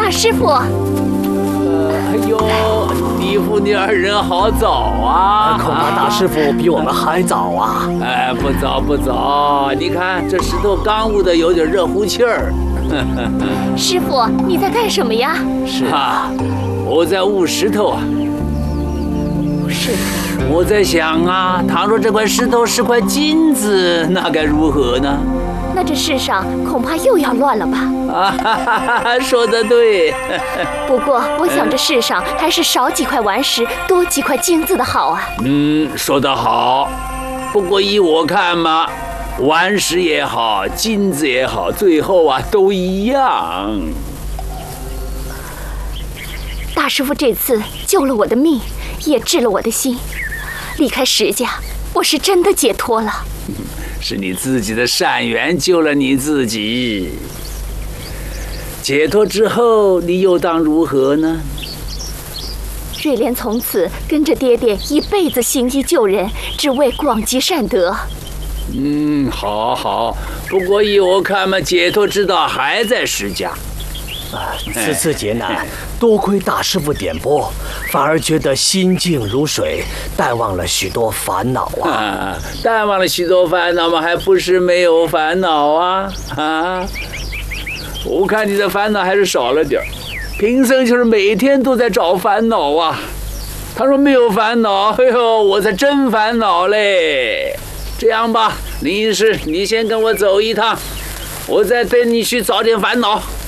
大师傅。 哎呦，你父女二人好早啊！ 恐怕大师傅比我们还早啊！ 哎，不早不早，你看这石头刚捂的有点热乎气儿。 师傅，你在干什么呀？ 是啊，我在捂石头啊。 是。 我在想啊，倘若这块石头是块金子，那该如何呢？ 那这世上恐怕又要乱了吧？ 啊，说得对。 不过我想这世上还是少几块顽石，多几块金子的好啊。 说得好。不过依我看嘛，顽石也好，金子也好，最后啊都一样。 大师傅这次救了我的命，也治了我的心。离开石家，我是真的解脱了。 是你自己的善缘救了你自己。解脱之后，你又当如何呢？ 瑞莲从此跟着爹爹一辈子行医救人，只为广积善德。 好好。不过依我看嘛，解脱之道还在石家。 此次劫难，多亏大师傅点拨，反而觉得心静如水，淡忘了许多烦恼啊！ 淡忘了许多烦恼吗？还不是没有烦恼啊！我看你的烦恼还是少了点，平生就是每天都在找烦恼啊。他说没有烦恼，哎呦，我才真烦恼嘞！这样吧，林医师，你先跟我走一趟，我再带你去找点烦恼。